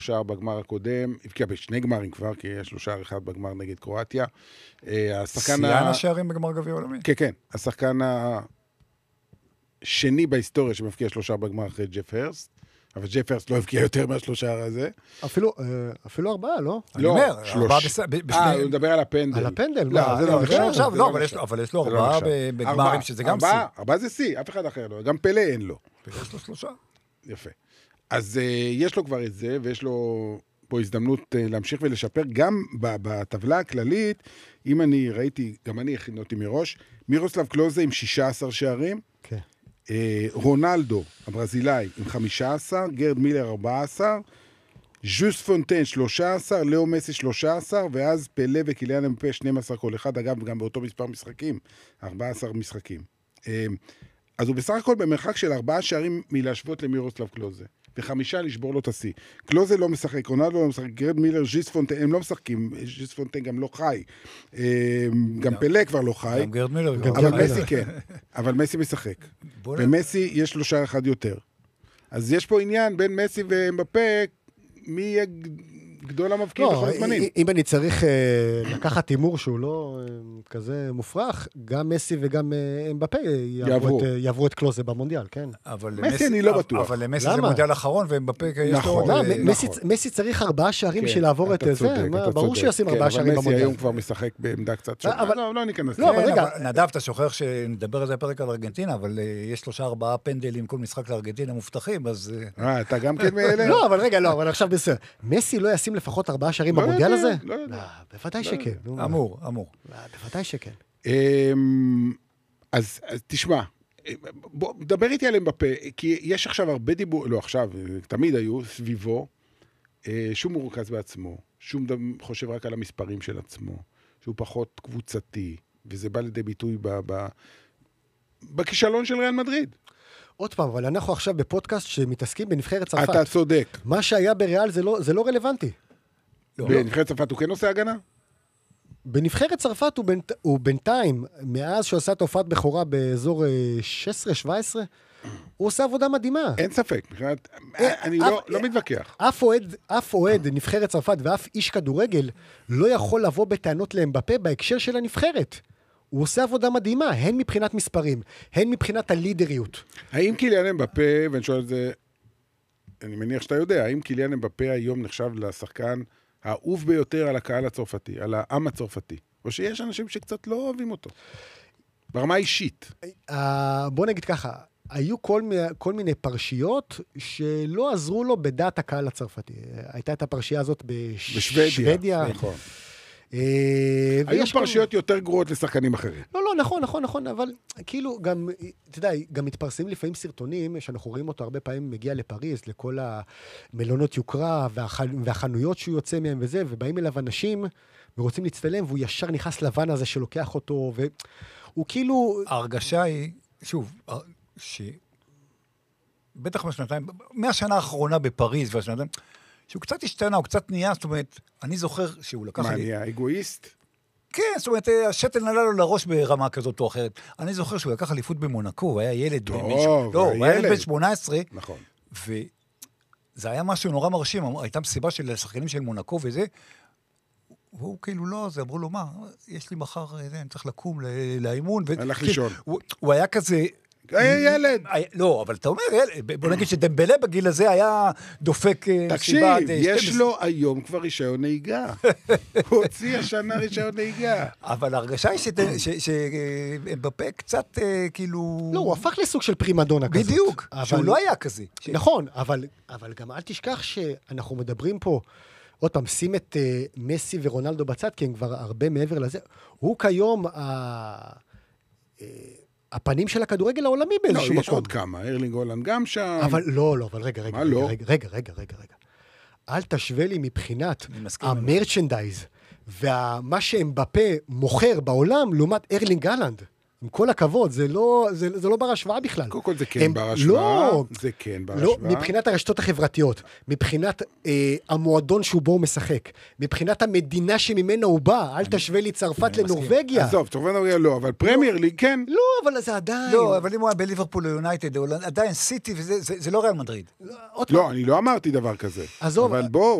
שער בגמר הקודם, הבקיע בשני גמרים כבר, כי יש לו שער אחד בגמר נגד קרואטיה. שיאן השערים בגמר גביע עולמי. כן, כן. השחקן השני בהיסטוריה שמבקיע 3 בגמר אחרי ג'ף הרסט, אבל ג'ף הרסט לא הבקיע יותר מה3 הזה. אפילו 4, לא? אני אומר, 3. הוא מדבר על הפנדל. על הפנדל? לא, זה לא נחשב. אבל יש לו 4 בגמרים, שזה גם שיא. 4 זה שיא, אף אחד אחר לא. גם פלא אין לו. יש לו 3. יפה. אז יש לו כבר את זה, ויש לו פה הזדמנות להמשיך ולשפר, גם בטבלה הכללית, אם אני ראיתי, גם אני הכין אותי מראש, מירוסלב קלוזה עם 16 שערים, רונלדו, הברזילאי, עם 15, גרד מילר 14, ז'וס פונטן 13, לאו מסי 13, ואז פלא וקיליאן אמבפה 12 כל אחד, אגב, גם באותו מספר משחקים, 14 משחקים. אז הוא בסך הכל במרחק של 4 שערים מלהשוות למירוסלב קלוזה, ו5 לשבור לו את השיא. קלוזה לא משחק, רונלדו לא משחק, גרד מילר, ז'וס פונטן, הם לא משחקים, ז'וס פונטן גם לא חי, גם פלא כבר לא חי, גם גרד מילר, אבל מסי כן, אבל מסי משחק, ומסי יש לו שער אחד יותר. אז יש פה עניין בין מסי ואמבפה, מי יהיה גדול המבקיע בכל הזמנים. אם אני צריך לקחת הימור שהוא לא כזה מופרך, גם מסי וגם אמבפה יעברו את קלוזה במונדיאל, כן? מסי אני לא בטוח. אבל למסי זה מונדיאל אחרון, ואמבפה יש לו... מסי צריך 4 שערים בשביל לעבור את זה, ברור שישים 4 שערים במונדיאל. אבל מסי היום כבר משחק בעמדה קצת שונה. לא ניכנס. נדב, אתה שוכח שנדבר על זה הפרק על ארגנטינה, אבל יש 3-4 פנדלים כל משחק לארגנטינה מובטחים, אז... אתה גם כן מאלה? לא, אבל רגע, לא, אבל עכשיו בסדר. מסי לא ישים לפחות 4 שערים במונדיאל הזה? לא יודע. בוודאי שכן. אמור. בוודאי שכן. אז תשמע, בוא, דבר איתי עליהם בפה, כי יש עכשיו הרבה דיבור, לא עכשיו, תמיד היו סביבו, שהוא מורכז בעצמו, שהוא חושב רק על המספרים של עצמו, שהוא פחות קבוצתי, וזה בא לידי ביטוי בכישלון של ריאל מדריד. עוד פעם, אבל אנחנו עכשיו בפודקאסט שמתעסקים בנבחרת צרפת. אתה צודק. מה שהיה בריאל זה לא רלוונטי. בנבחרת צרפת הוא כן עושה הגנה? בנבחרת צרפת הוא בינתיים, מאז שהוא עשה תופעת בכורה באזור 16-17, הוא עושה עבודה מדהימה. אין ספק, אני לא מתווכח. אף אוהד נבחרת צרפת ואף איש כדורגל לא יכול לבוא בטענות לאמבפה בהקשר של הנבחרת. הוא עושה עבודה מדהימה, הן מבחינת מספרים, הן מבחינת הלידריות. האם קיליאן אמבפה, ואני שואל את זה, אני מניח שאתה יודע, האם קיליאן אמבפה היום נחשב לשחקן האהוב ביותר על הקהל הצרפתי, על העם הצרפתי, או שיש אנשים שקצת לא אוהבים אותו, ברמה אישית? בוא נגיד ככה, היו כל מיני פרשיות שלא עזרו לו בדעת הקהל הצרפתי. הייתה את הפרשייה הזאת בשוודיה. נכון. היו פרשיות יותר גרועות לשחקנים אחרים. לא, נכון, אבל כאילו גם, אתה יודע, גם מתפרסמים לפעמים סרטונים, שאנחנו רואים אותו הרבה פעמים מגיע לפריז, לכל המלונות יוקרה והחנויות שהוא יוצא מהם וזה, ובאים אליו אנשים ורוצים להצטלם, והוא ישר נכנס לבן הזה שלוקח אותו, והוא כאילו... ההרגשה היא, שוב, בטח בשנתיים, מהשנה האחרונה בפריז והשנתיים, שהוא קצת השתנה, הוא קצת נהיה, זאת אומרת, אני זוכר שהוא לקח... מה, נהיה אגואיסט? כן, זאת אומרת, השתל נעלה לו לראש ברמה כזאת או אחרת. אני זוכר שהוא לקח אליפות במונקו, הוא היה ילד... טוב, לא, הוא היה ילד בן 18. נכון. וזה היה משהו נורא מרשים, הייתה מסיבה של שחקנים של מונקו וזה, והוא כאילו לא, זה אמרו לו, מה, יש לי מחר, אני צריך לקום לאימון. הלך לישון. הוא היה כזה... היה ילד. לא, אבל אתה אומר, בוא נגיד שדמבלה בגיל הזה היה דופק... תקשיב, יש לו היום כבר רישיון נהיגה. הוא הוציא השנה רישיון נהיגה. אבל ההרגשה היא שבפה קצת כאילו... לא, הוא הפך לסוג של פרימדונה כזאת. בדיוק, שהוא לא היה כזה. נכון, אבל גם אל תשכח שאנחנו מדברים פה, עוד פעם, שים את מסי ורונלדו בצד, כי הם כבר הרבה מעבר לזה. הוא כיום... הפנים של הכדורגל העולמי באיזשהו מקום. לא, יש עוד כמה, ארלינג הולנד גם שם. אבל אבל רגע. אל תשווה לי מבחינת המרצ'נדייז, ומה שאמבפה מוכר בעולם, לעומת ארלינג הולנד. עם כל הכבוד, זה לא בר השוואה בכלל. קודם כל זה כן בר השוואה. לא, זה כן בר לא, השוואה. מבחינת הרשתות החברתיות, מבחינת המועדון שהוא בו הוא משחק, מבחינת המדינה שממנה הוא בא, אל תשווה לי צרפת לנורווגיה. עזוב, צרפת לנורווגיה לא, אבל פרמייר ליג כן. לא, אבל זה עדיין. לא, אבל אם הוא היה בליברפול או יונייטד, עדיין סיטי, וזה לא ריאל מדריד. לא, אני לא אמרתי דבר כזה. עזוב. אבל בוא,